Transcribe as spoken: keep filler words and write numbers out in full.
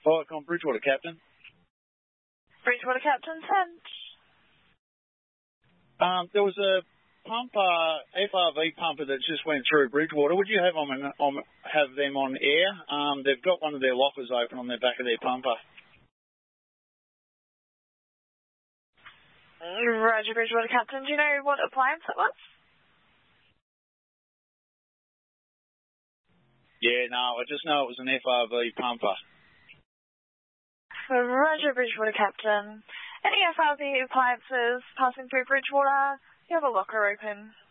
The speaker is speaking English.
Viacom Bridgewater, Captain. Bridgewater, Captain, sent. Um, there was a pumper, F R V pumper that just went through Bridgewater. Would you have them on, on, have them on air? Um, they've got one of their lockers open on the back of their pumper. Roger, Bridgewater, Captain. Do you know what appliance it was? Yeah, no, I just know it was an F R V pumper. Roger, Bridgewater, Captain. Any F R V appliances passing through Bridgewater, you have a locker open.